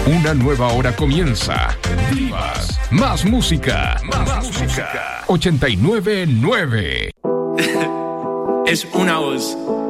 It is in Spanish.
Una nueva hora comienza. Divas, más música. 89.9. Es una voz.